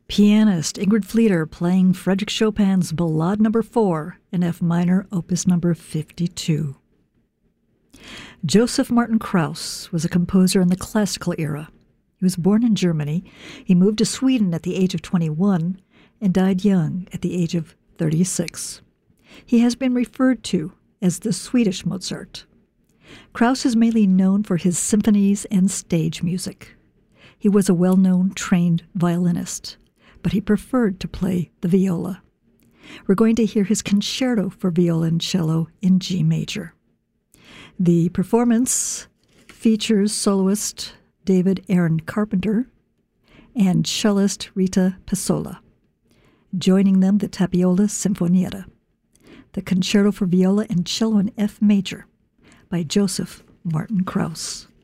Pianist Ingrid Fleeter playing Frédéric Chopin's Ballade No. 4 in F minor, opus No. 52. Joseph Martin Krauss was a composer in the classical era. He was born in Germany. He moved to Sweden at the age of 21 and died young at the age of 36. He has been referred to as the Swedish Mozart. Krauss is mainly known for his symphonies and stage music. He was a well-known trained violinist, but he preferred to play the viola. We're going to hear his concerto for viola and cello in G major. The performance features soloist David Aaron Carpenter and cellist Rita Pessola. Joining them, the Tapiola Sinfonietta, the concerto for viola and cello in F major by Joseph Martin Krauss.